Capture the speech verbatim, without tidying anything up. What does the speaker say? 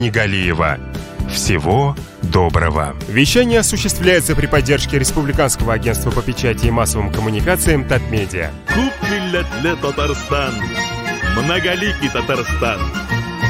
Негалиева. Всего доброго. Вещание осуществляется при поддержке Республиканского агентства по печати и массовым коммуникациям Татмедиа. Күп милләтле Татарстан, многоликий Татарстан.